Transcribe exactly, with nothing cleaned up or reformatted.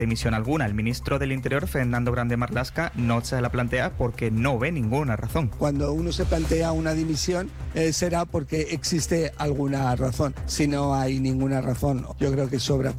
dimisión alguna. El ministro del Interior, Fernando Grande Marlaska, no se la plantea porque no ve ninguna razón. Cuando uno se plantea una dimisión eh, será porque existe alguna razón. Si no hay ninguna razón, yo creo que sobra.